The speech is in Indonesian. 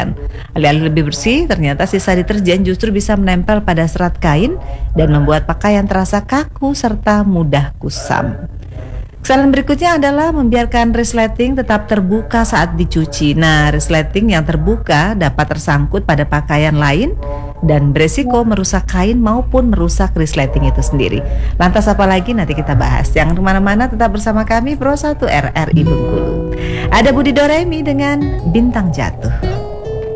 deterjen. Alih-alih lebih bersih, ternyata sisa deterjen justru bisa menempel pada serat kain dan membuat pakaian terasa kaku serta mudah kusam. Kesalahan berikutnya adalah membiarkan resleting tetap terbuka saat dicuci. Nah, resleting yang terbuka dapat tersangkut pada pakaian lain dan beresiko merusak kain maupun merusak resleting itu sendiri. Lantas apa lagi nanti kita bahas. Jangan kemana-mana, tetap bersama kami Pro 1 RRI Bengkulu. Ada Budi Doremi dengan Bintang Jatuh.